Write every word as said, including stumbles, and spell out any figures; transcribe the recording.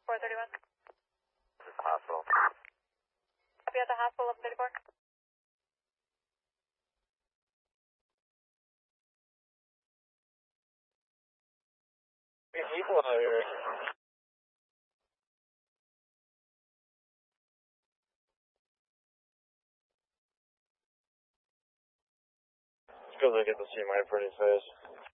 four thirty-one. This is the hospital. Copy at the hospital, eleven thirty-four. People out here. It's because I get to see my pretty face.